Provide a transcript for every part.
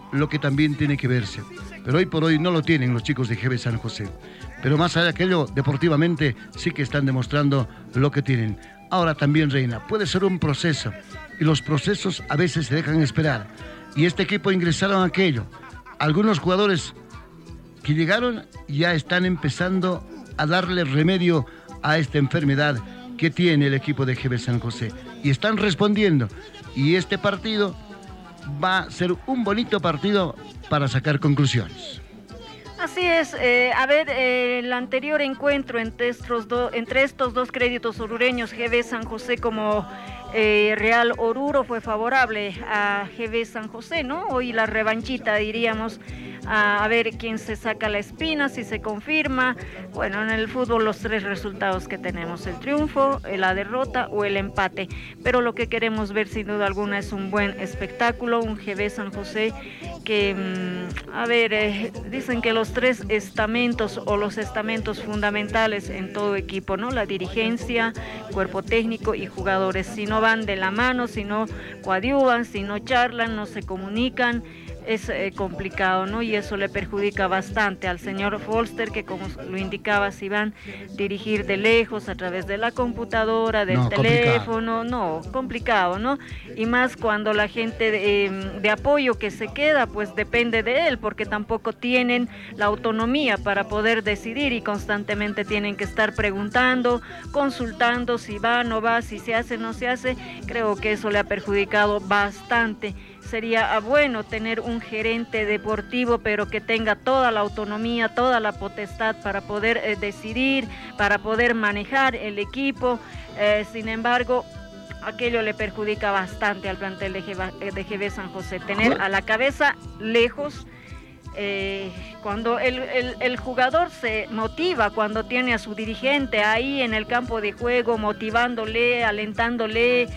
lo que también tiene que verse. Pero hoy por hoy no lo tienen los chicos de GB San José. Pero más allá de aquello, deportivamente sí que están demostrando lo que tienen. Ahora también, Reina, puede ser un proceso. Y los procesos a veces se dejan esperar. Y este equipo ingresaron a aquello. Algunos jugadores que llegaron ya están empezando a darle remedio a esta enfermedad que tiene el equipo de GB San José. Y están respondiendo. Y este partido va a ser un bonito partido para sacar conclusiones. Así es, el anterior encuentro entre estos dos créditos orureños, GB San José como Real Oruro, fue favorable a GB San José, ¿no? Hoy la revanchita, diríamos, a ver quién se saca la espina, si se confirma. Bueno, en el fútbol los tres resultados que tenemos, el triunfo, la derrota o el empate, pero lo que queremos ver sin duda alguna es un buen espectáculo, un GB San José que, dicen que los tres estamentos o los estamentos fundamentales en todo equipo, ¿no? La dirigencia, cuerpo técnico y jugadores, si no van de la mano, si no coadyuvan, si no charlan, no se comunican, es complicado, ¿no? Y eso le perjudica bastante al señor Folster, que como lo indicaba Iván, dirigir de lejos a través de la computadora, del teléfono, complicado, ¿no? Y más cuando la gente de apoyo que se queda, pues depende de él, porque tampoco tienen la autonomía para poder decidir y constantemente tienen que estar preguntando, consultando si va, no va, si se hace, no se hace. Creo que eso le ha perjudicado bastante. Sería bueno tener un gerente deportivo, pero que tenga toda la autonomía, toda la potestad para poder decidir, para poder manejar el equipo. Sin embargo, aquello le perjudica bastante al plantel de GB San José. Tener a la cabeza lejos. Cuando el jugador se motiva, cuando tiene a su dirigente ahí en el campo de juego, motivándole, alentándole,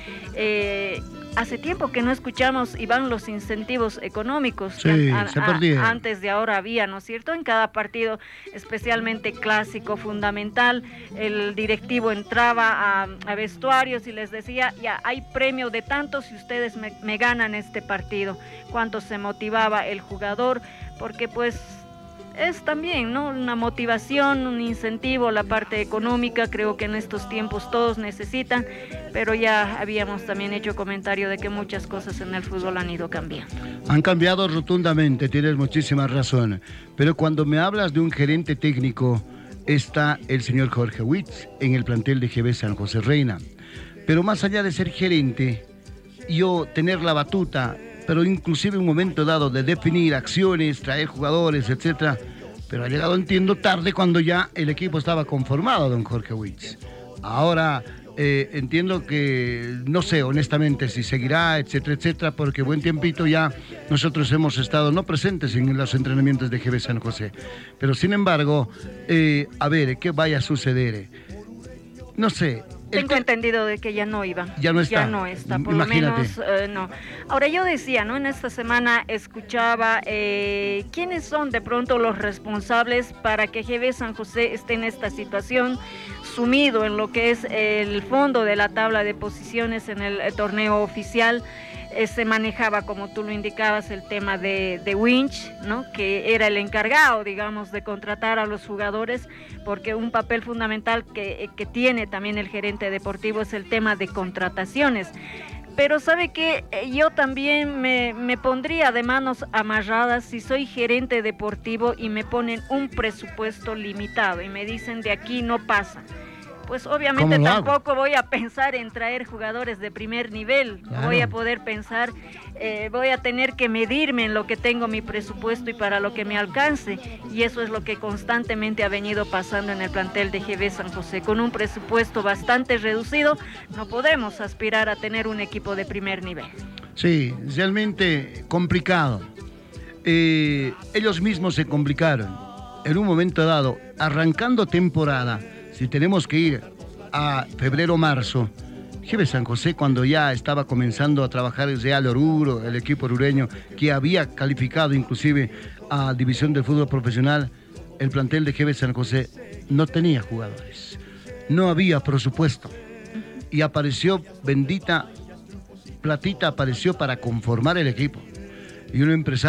hace tiempo que no escuchamos, Iván, los incentivos económicos. Sí, se perdieron. Antes de ahora había, ¿no es cierto? En cada partido, especialmente clásico, fundamental, el directivo entraba a vestuarios y les decía, ya hay premio de tanto si ustedes me ganan este partido. Cuánto se motivaba el jugador, porque pues es también, ¿no?, una motivación, un incentivo, la parte económica. Creo que en estos tiempos todos necesitan, pero ya habíamos también hecho comentario de que muchas cosas en el fútbol han ido cambiando. Han cambiado rotundamente, tienes muchísima razón, pero cuando me hablas de un gerente técnico, está el señor Jorge Witz en el plantel de GB San José, Reina. Pero más allá de ser gerente, yo tener la batuta, pero inclusive en un momento dado de definir acciones, traer jugadores, etcétera, pero ha llegado, entiendo, tarde cuando ya el equipo estaba conformado, don Jorge Witz. Ahora entiendo que, no sé, honestamente, si seguirá, etcétera, etcétera, porque buen tiempito ya nosotros hemos estado no presentes en los entrenamientos de GB San José, pero sin embargo, a ver, ¿qué vaya a suceder? No sé. Tengo entendido de que ya no iba. Ya no está. Ya no está, por Imagínate. lo menos no. Ahora yo decía, ¿no? En esta semana escuchaba quiénes son de pronto los responsables para que GB San José esté en esta situación, sumido en lo que es el fondo de la tabla de posiciones en el torneo oficial. Se manejaba, como tú lo indicabas, el tema de Winch, ¿no?, que era el encargado, digamos, de contratar a los jugadores, porque un papel fundamental que tiene también el gerente deportivo es el tema de contrataciones. Pero sabe que yo también me pondría de manos amarradas si soy gerente deportivo y me ponen un presupuesto limitado y me dicen de aquí no pasa. Pues obviamente tampoco voy a pensar en traer jugadores de primer nivel. Claro. Voy a poder pensar, voy a tener que medirme en lo que tengo mi presupuesto y para lo que me alcance. Y eso es lo que constantemente ha venido pasando en el plantel de GB San José. Con un presupuesto bastante reducido, no podemos aspirar a tener un equipo de primer nivel. Sí, realmente complicado. Ellos mismos se complicaron. En un momento dado, arrancando temporada, si tenemos que ir a febrero, marzo, GB San José, cuando ya estaba comenzando a trabajar el Real Oruro, el equipo orureño, que había calificado inclusive a División de Fútbol Profesional, el plantel de GB San José no tenía jugadores, no había presupuesto. Y apareció, bendita platita, apareció para conformar el equipo. Y un empresario